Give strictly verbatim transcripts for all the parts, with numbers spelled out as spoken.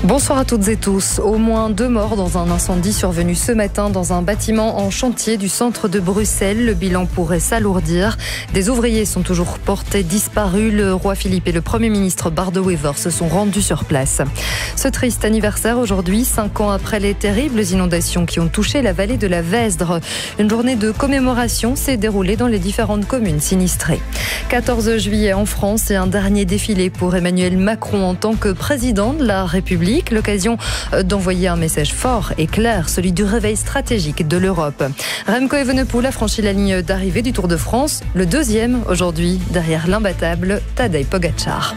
Bonsoir à toutes et tous. Au moins deux morts dans un incendie survenu ce matin dans un bâtiment en chantier du centre de Bruxelles. Le bilan pourrait s'alourdir. Des ouvriers sont toujours portés disparus. Le roi Philippe et le Premier ministre Bart De Wever se sont rendus sur place. Ce triste anniversaire aujourd'hui, cinq ans après les terribles inondations qui ont touché la vallée de la Vesdre. Une journée de commémoration s'est déroulée dans les différentes communes sinistrées. quatorze juillet en France et un dernier défilé pour Emmanuel Macron en tant que président de la République. L'occasion d'envoyer un message fort et clair, celui du réveil stratégique de l'Europe. Remco Evenepoel a franchi la ligne d'arrivée du Tour de France, le deuxième aujourd'hui, derrière l'imbattable Tadej Pogačar.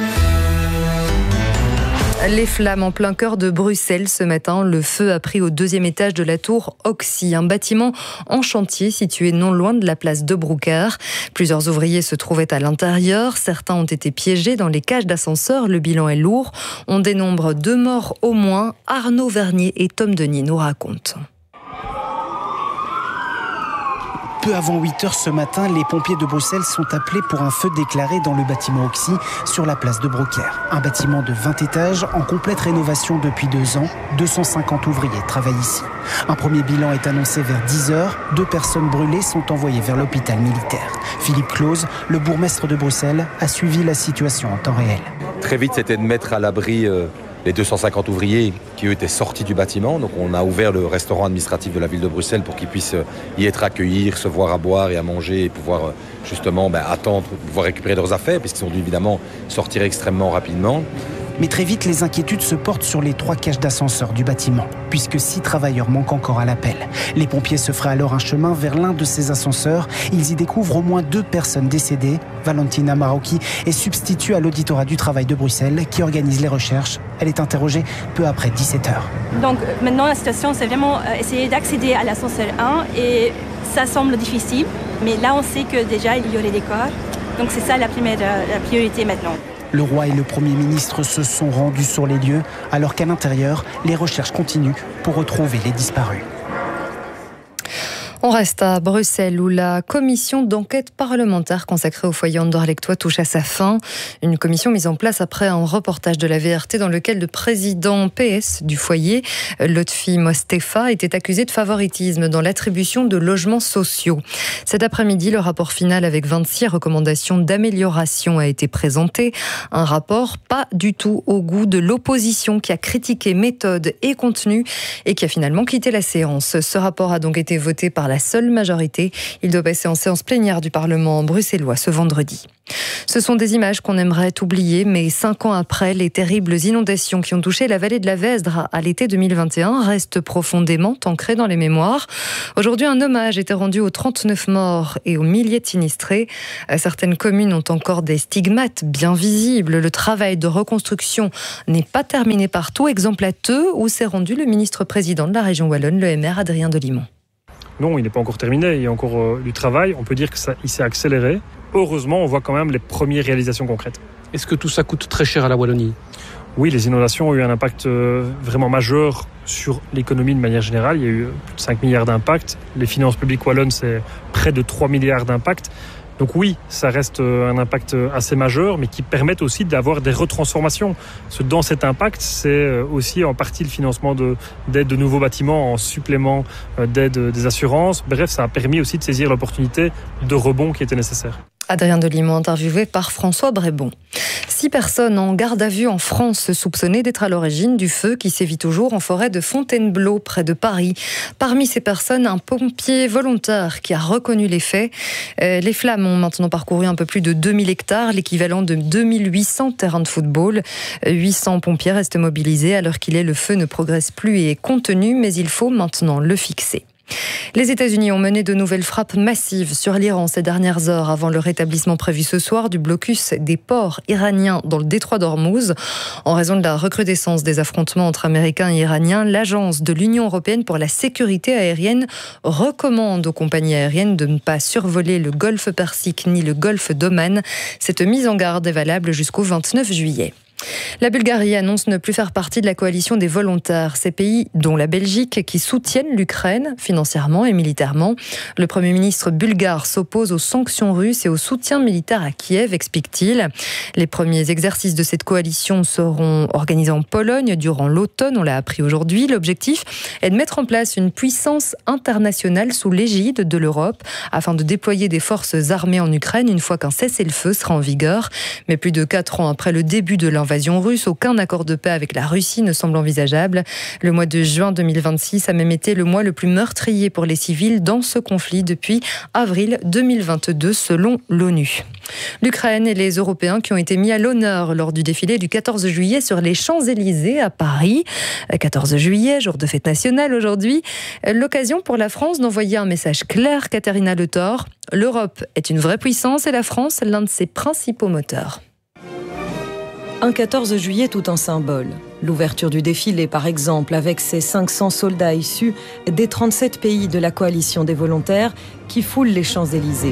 Les flammes en plein cœur de Bruxelles ce matin. Le feu a pris au deuxième étage de la tour Oxy, un bâtiment en chantier situé non loin de la place de Broucker. Plusieurs ouvriers se trouvaient à l'intérieur. Certains ont été piégés dans les cages d'ascenseur. Le bilan est lourd. On dénombre deux morts au moins. Arnaud Vernier et Tom Denis nous racontent. Peu avant huit heures ce matin, les pompiers de Bruxelles sont appelés pour un feu déclaré dans le bâtiment Oxy sur la place de Broucker. Un bâtiment de vingt étages en complète rénovation depuis deux ans. deux cent cinquante ouvriers travaillent ici. Un premier bilan est annoncé vers dix heures. Deux personnes brûlées sont envoyées vers l'hôpital militaire. Philippe Claus, le bourgmestre de Bruxelles, a suivi la situation en temps réel. Très vite, c'était de mettre à l'abri euh, les deux cent cinquante ouvriers qui eux étaient sortis du bâtiment. Donc on a ouvert le restaurant administratif de la ville de Bruxelles pour qu'ils puissent y être accueillis, recevoir à boire et à manger et pouvoir justement ben, attendre, pouvoir récupérer leurs affaires puisqu'ils ont dû évidemment sortir extrêmement rapidement. Mais très vite, les inquiétudes se portent sur les trois cages d'ascenseur du bâtiment, puisque six travailleurs manquent encore à l'appel. Les pompiers se feraient alors un chemin vers l'un de ces ascenseurs. Ils y découvrent au moins deux personnes décédées. Valentina Marocchi est substitut à l'auditorat du travail de Bruxelles qui organise les recherches. Elle est interrogée peu après dix-sept heures. Donc maintenant, la situation, c'est vraiment essayer d'accéder à l'ascenseur un et ça semble difficile. Mais là, on sait que déjà, il y aurait des corps. Donc c'est ça la première la priorité maintenant. Le roi et le Premier ministre se sont rendus sur les lieux, alors qu'à l'intérieur, les recherches continuent pour retrouver les disparus. On reste à Bruxelles où la commission d'enquête parlementaire consacrée au foyer anderlechtois touche à sa fin. Une commission mise en place après un reportage de la V R T dans lequel le président P S du foyer, Lotfi Mostefa, était accusé de favoritisme dans l'attribution de logements sociaux. Cet après-midi, le rapport final avec vingt-six recommandations d'amélioration a été présenté. Un rapport pas du tout au goût de l'opposition qui a critiqué méthode et contenu et qui a finalement quitté la séance. Ce rapport a donc été voté par la seule majorité. Il doit passer en séance plénière du Parlement bruxellois ce vendredi. Ce sont des images qu'on aimerait oublier, mais cinq ans après, les terribles inondations qui ont touché la vallée de la Vesdre à l'été deux mille vingt et un restent profondément ancrées dans les mémoires. Aujourd'hui, un hommage était rendu aux trente-neuf morts et aux milliers de sinistrés. Certaines communes ont encore des stigmates bien visibles. Le travail de reconstruction n'est pas terminé partout. Exemple à Theux, où s'est rendu le ministre-président de la région wallonne, le M R Adrien Delimont. Non, il n'est pas encore terminé, il y a encore euh, du travail. On peut dire que ça, il s'est accéléré. Heureusement, on voit quand même les premières réalisations concrètes. Est-ce que tout ça coûte très cher à la Wallonie ? Oui, les inondations ont eu un impact euh, vraiment majeur sur l'économie de manière générale. Il y a eu plus de cinq milliards d'impact. Les finances publiques wallonnes, c'est près de trois milliards d'impact. Donc oui, ça reste un impact assez majeur, mais qui permettent aussi d'avoir des retransformations. Parce que dans cet impact, c'est aussi en partie le financement de, d'aide de nouveaux bâtiments en supplément d'aide des assurances. Bref, ça a permis aussi de saisir l'opportunité de rebond qui était nécessaire. Adrien Delimont, interviewé par François Brébon. Six personnes en garde à vue en France soupçonnées d'être à l'origine du feu qui sévit toujours en forêt de Fontainebleau, près de Paris. Parmi ces personnes, un pompier volontaire qui a reconnu les faits. Les flammes ont maintenant parcouru un peu plus de deux mille hectares, l'équivalent de deux mille huit cents terrains de football. huit cents pompiers restent mobilisés. À l'heure qu'il est, le feu ne progresse plus et est contenu, mais il faut maintenant le fixer. Les États-Unis ont mené de nouvelles frappes massives sur l'Iran ces dernières heures avant le rétablissement prévu ce soir du blocus des ports iraniens dans le détroit d'Ormuz. En raison de la recrudescence des affrontements entre Américains et Iraniens, l'Agence de l'Union européenne pour la sécurité aérienne recommande aux compagnies aériennes de ne pas survoler le golfe Persique ni le golfe d'Oman. Cette mise en garde est valable jusqu'au vingt-neuf juillet. La Bulgarie annonce ne plus faire partie de la coalition des volontaires. Ces pays, dont la Belgique, qui soutiennent l'Ukraine financièrement et militairement. Le Premier ministre bulgare s'oppose aux sanctions russes et au soutien militaire à Kiev, explique-t-il. Les premiers exercices de cette coalition seront organisés en Pologne durant l'automne, on l'a appris aujourd'hui. L'objectif est de mettre en place une puissance internationale sous l'égide de l'Europe afin de déployer des forces armées en Ukraine une fois qu'un cessez-le-feu sera en vigueur. Mais plus de quatre ans après le début de l'invasion russe, aucun accord de paix avec la Russie ne semble envisageable. Le mois de juin deux mille vingt-six a même été le mois le plus meurtrier pour les civils dans ce conflit depuis avril deux mille vingt-deux selon l'ONU. L'Ukraine et les Européens qui ont été mis à l'honneur lors du défilé du quatorze juillet sur les Champs-Élysées à Paris. quatorze juillet, jour de fête nationale aujourd'hui. L'occasion pour la France d'envoyer un message clair, Katharina Le Thor. L'Europe est une vraie puissance et la France l'un de ses principaux moteurs. Un quatorze juillet tout en symbole. L'ouverture du défilé, par exemple, avec ses cinq cents soldats issus des trente-sept pays de la coalition des volontaires qui foulent les Champs-Élysées.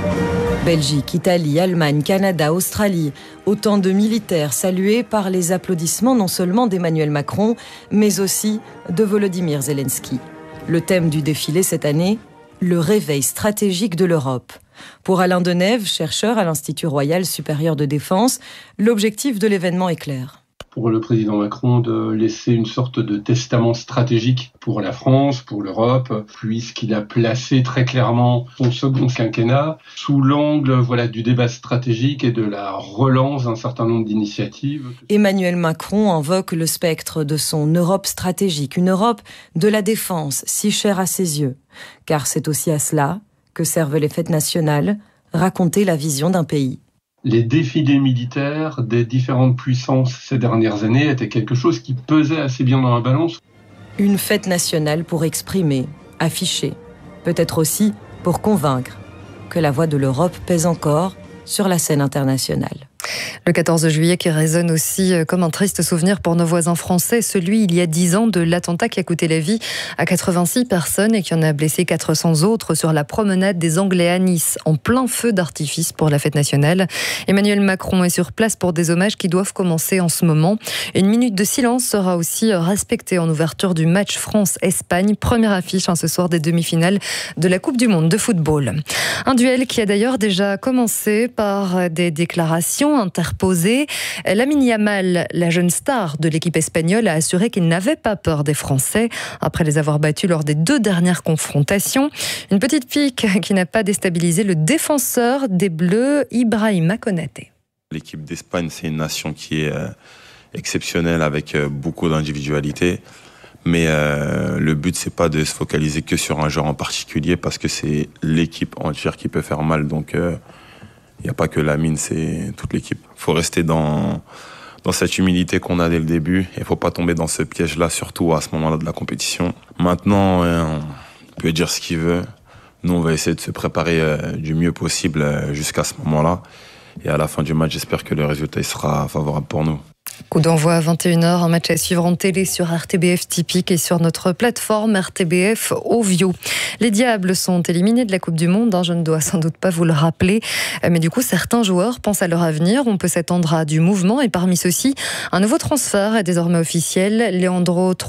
Belgique, Italie, Allemagne, Canada, Australie, autant de militaires salués par les applaudissements non seulement d'Emmanuel Macron, mais aussi de Volodymyr Zelensky. Le thème du défilé cette année, le réveil stratégique de l'Europe. Pour Alain Denève, chercheur à l'Institut Royal Supérieur de Défense, l'objectif de l'événement est clair. Pour le président Macron de laisser une sorte de testament stratégique pour la France, pour l'Europe, puisqu'il a placé très clairement son second quinquennat sous l'angle voilà, du débat stratégique et de la relance d'un certain nombre d'initiatives. Emmanuel Macron invoque le spectre de son Europe stratégique, une Europe de la défense si chère à ses yeux. Car c'est aussi à cela que servent les fêtes nationales, raconter la vision d'un pays. Les défilés militaires des différentes puissances ces dernières années étaient quelque chose qui pesait assez bien dans la balance. Une fête nationale pour exprimer, afficher, peut-être aussi pour convaincre que la voix de l'Europe pèse encore sur la scène internationale. Le quatorze juillet qui résonne aussi comme un triste souvenir pour nos voisins français, celui il y a dix ans de l'attentat qui a coûté la vie à quatre-vingt-six personnes et qui en a blessé quatre cents autres sur la promenade des Anglais à Nice, en plein feu d'artifice pour la fête nationale. Emmanuel Macron est sur place pour des hommages qui doivent commencer en ce moment. Une minute de silence sera aussi respectée en ouverture du match France-Espagne, première affiche hein, ce soir des demi-finales de la Coupe du Monde de football. Un duel qui a d'ailleurs déjà commencé par des déclarations interposée. Lamine Yamal, la jeune star de l'équipe espagnole, a assuré qu'il n'avait pas peur des Français après les avoir battus lors des deux dernières confrontations. Une petite pique qui n'a pas déstabilisé le défenseur des Bleus, Ibrahima Konaté. L'équipe d'Espagne, c'est une nation qui est euh, exceptionnelle avec euh, beaucoup d'individualité. Mais euh, le but, c'est pas de se focaliser que sur un joueur en particulier parce que c'est l'équipe entière qui peut faire mal. Donc, euh, il n'y a pas que Lamine, c'est toute l'équipe. Il faut rester dans, dans cette humilité qu'on a dès le début. Il ne faut pas tomber dans ce piège-là, surtout à ce moment-là de la compétition. Maintenant, on peut dire ce qu'il veut. Nous, on va essayer de se préparer du mieux possible jusqu'à ce moment-là. Et à la fin du match, j'espère que le résultat sera favorable pour nous. Coup d'envoi à vingt et une heures, un match à suivre en télé sur R T B F Typique et sur notre plateforme R T B F Ovio. Les Diables sont éliminés de la Coupe du Monde, hein, je ne dois sans doute pas vous le rappeler, mais du coup certains joueurs pensent à leur avenir, on peut s'attendre à du mouvement et parmi ceux-ci, un nouveau transfert est désormais officiel. Leandro